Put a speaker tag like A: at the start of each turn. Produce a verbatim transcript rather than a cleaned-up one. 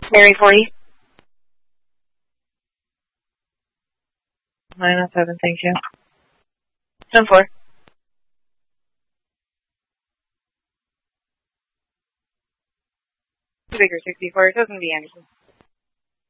A: Mary forty.
B: nine oh seven, thank you.
A: ten four.
B: Baker sixty-four, it doesn't be Anderson.